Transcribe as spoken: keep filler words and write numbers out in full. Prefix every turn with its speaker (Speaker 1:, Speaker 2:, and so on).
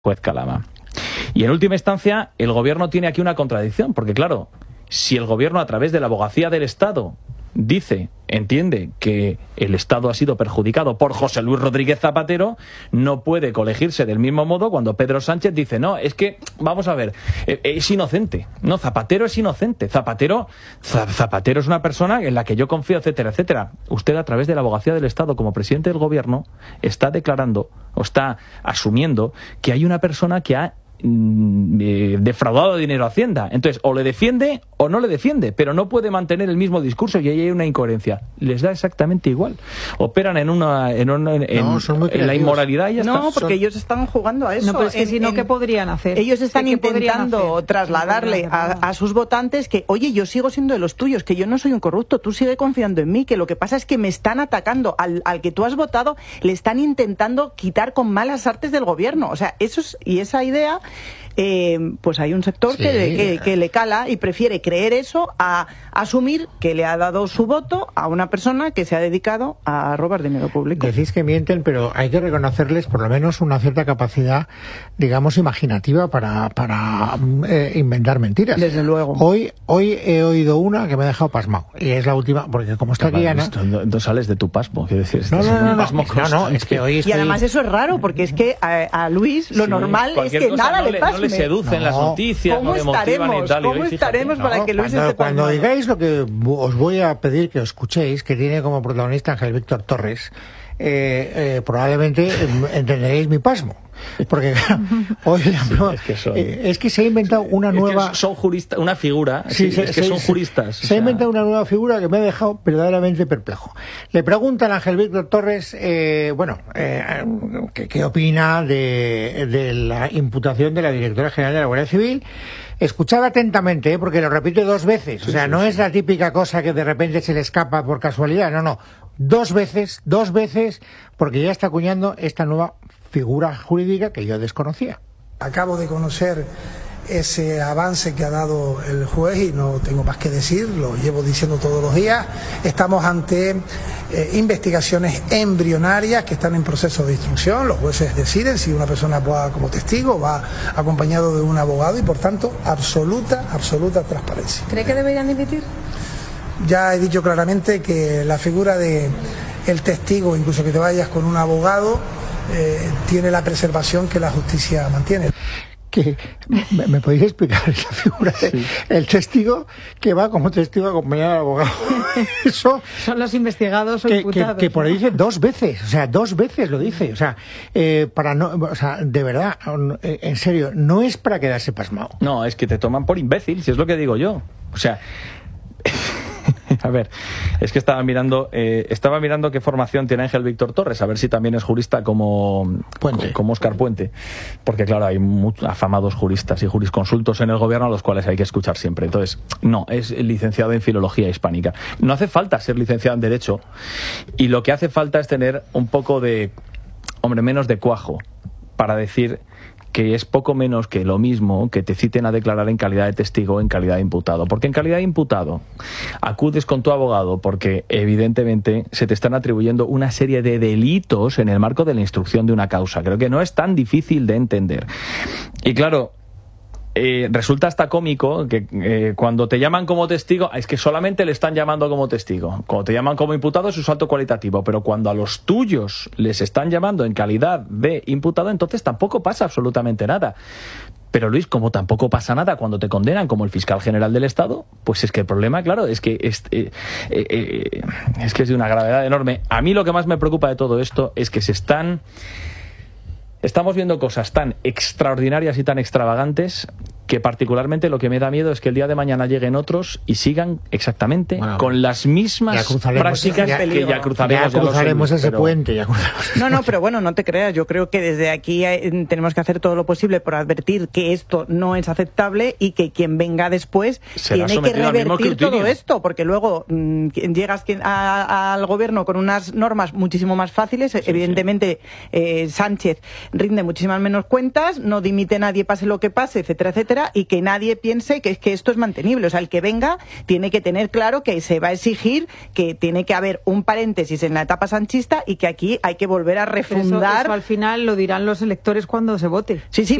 Speaker 1: juez Calama. Y en última instancia, el gobierno tiene aquí una contradicción, porque claro, si el gobierno a través de la abogacía del Estado dice, entiende que el Estado ha sido perjudicado por José Luis Rodríguez Zapatero, no puede colegirse del mismo modo cuando Pedro Sánchez dice, no, es que, vamos a ver, es inocente. No, Zapatero es inocente. Zapatero, Zapatero es una persona en la que yo confío, etcétera, etcétera. Usted, a través de la abogacía del Estado, como presidente del gobierno, está declarando o está asumiendo que hay una persona que ha defraudado dinero a Hacienda. Entonces, o le defiende o no le defiende, pero no puede mantener el mismo discurso y ahí hay una incoherencia. Les da exactamente igual. Operan en una en, una, en,
Speaker 2: no,
Speaker 1: en la inmoralidad y ya
Speaker 3: no,
Speaker 1: está.
Speaker 3: porque son... ellos están jugando a eso.
Speaker 4: No, pero es que
Speaker 3: en,
Speaker 4: si no,
Speaker 3: en...
Speaker 4: ¿qué podrían hacer?
Speaker 3: Ellos están
Speaker 4: ¿Qué
Speaker 3: intentando trasladarle a, a sus votantes que, oye, yo sigo siendo de los tuyos, que yo no soy un corrupto, tú sigue confiando en mí, que lo que pasa es que me están atacando al, al que tú has votado, le están intentando quitar con malas artes del gobierno. O sea, eso es, y esa idea... Eh, pues hay un sector sí. que, que, que le cala y prefiere creer eso a asumir que le ha dado su voto a una persona que se ha dedicado a robar dinero público.
Speaker 2: Decís que mienten, pero hay que reconocerles por lo menos una cierta capacidad, digamos, imaginativa para, para eh, inventar mentiras.
Speaker 3: Desde luego.
Speaker 2: Hoy, hoy he oído una que me ha dejado pasmado, y es la última, porque como está aquí Ana...
Speaker 1: No, no sales de tu pasmo, quiero decir.
Speaker 2: No, no, no, no, no, no, es que hoy estoy...
Speaker 3: Y además eso es raro, porque es que a, a Luis lo sí, normal es que nada
Speaker 1: no
Speaker 3: le pase.
Speaker 1: No le seducen no. las noticias,
Speaker 3: ¿Cómo
Speaker 1: no le motivan y tal.
Speaker 3: ¿Cómo
Speaker 1: y
Speaker 3: estaremos
Speaker 1: no,
Speaker 3: para que Luis
Speaker 2: cuando,
Speaker 3: esté
Speaker 2: cuando
Speaker 3: pasmado?
Speaker 2: digáis lo que os voy a pedir que escuchéis, que tiene como protagonista Ángel Víctor Torres, eh, eh, probablemente entenderéis mi pasmo. Porque hoy no, es, que son, eh, es que se ha inventado una
Speaker 1: es
Speaker 2: nueva...
Speaker 1: Que son juristas, una figura,
Speaker 2: sí,
Speaker 1: sí,
Speaker 2: se,
Speaker 1: es que
Speaker 2: se,
Speaker 1: son
Speaker 2: se,
Speaker 1: juristas.
Speaker 2: Se, se ha inventado una nueva figura que me ha dejado verdaderamente perplejo. Le preguntan a Ángel Víctor Torres, eh, bueno, eh, ¿qué, qué opina de, de la imputación de la directora general de la Guardia Civil? Escuchad atentamente, ¿eh? Porque lo repite dos veces. O sea, no es la típica cosa que de repente se le escapa por casualidad. No, no. Dos veces, dos veces, porque ya está acuñando esta nueva figura jurídica que yo desconocía.
Speaker 5: Acabo de conocer ese avance que ha dado el juez y no tengo más que decir, lo llevo diciendo todos los días. Estamos ante eh, investigaciones embrionarias que están en proceso de instrucción. Los jueces deciden si una persona va como testigo, va acompañado de un abogado y por tanto absoluta, absoluta transparencia.
Speaker 4: ¿Cree que deberían dimitir?
Speaker 5: Ya he dicho claramente que la figura de el testigo, incluso que te vayas con un abogado, eh, tiene la preservación que la justicia mantiene.
Speaker 2: Que ¿me, me podéis explicar esa figura de sí. el testigo que va como testigo acompañado del abogado? Eso
Speaker 4: son los investigados o
Speaker 2: que,
Speaker 4: imputados.
Speaker 2: Que, que por ahí dice dos veces, o sea, dos veces lo dice, o sea, eh, para no, o sea, de verdad, en serio, no es para quedarse pasmado.
Speaker 1: No, es que te toman por imbécil, si es lo que digo yo. O sea, a ver, es que estaba mirando eh, estaba mirando qué formación tiene Ángel Víctor Torres, a ver si también es jurista como
Speaker 2: Puente.
Speaker 1: como Óscar Puente, porque claro, hay muchos afamados juristas y jurisconsultos en el gobierno a los cuales hay que escuchar siempre. Entonces, no, es licenciado en Filología Hispánica. No hace falta ser licenciado en Derecho, y lo que hace falta es tener un poco de, hombre, menos de cuajo para decir que es poco menos que lo mismo que te citen a declarar en calidad de testigo o en calidad de imputado. Porque en calidad de imputado acudes con tu abogado porque evidentemente se te están atribuyendo una serie de delitos en el marco de la instrucción de una causa. Creo que no es tan difícil de entender. Y claro, Eh, resulta hasta cómico que eh, cuando te llaman como testigo, es que solamente le están llamando como testigo. Cuando te llaman como imputado es un salto cualitativo, pero cuando a los tuyos les están llamando en calidad de imputado, entonces tampoco pasa absolutamente nada. Pero Luis, como tampoco pasa nada cuando te condenan como el fiscal general del Estado, pues es que el problema, claro, es que es, eh, eh, eh, es que es de una gravedad enorme. A mí lo que más me preocupa de todo esto es que se están... Estamos viendo cosas tan extraordinarias y tan extravagantes que particularmente lo que me da miedo es que el día de mañana lleguen otros y sigan exactamente bueno, con las mismas prácticas ya, que ya cruzaremos,
Speaker 2: ya cruzaremos
Speaker 1: ya
Speaker 2: ese
Speaker 1: pero...
Speaker 2: puente. Ya cruzaremos
Speaker 3: no, no, pero bueno, no te creas. Yo creo que desde aquí hay, tenemos que hacer todo lo posible por advertir que esto no es aceptable y que quien venga después
Speaker 1: será
Speaker 3: tiene que revertir todo esto, porque luego mmm, llegas a, a, al gobierno con unas normas muchísimo más fáciles. Sí, evidentemente, sí. Eh, Sánchez rinde muchísimas menos cuentas, no dimite nadie, pase lo que pase, etcétera, etcétera. fuera y que nadie piense que es que esto es mantenible. O sea, el que venga tiene que tener claro que se va a exigir que tiene que haber un paréntesis en la etapa sanchista y que aquí hay que volver a refundar.
Speaker 4: Eso, eso al final lo dirán los electores cuando se vote.
Speaker 3: Sí, sí,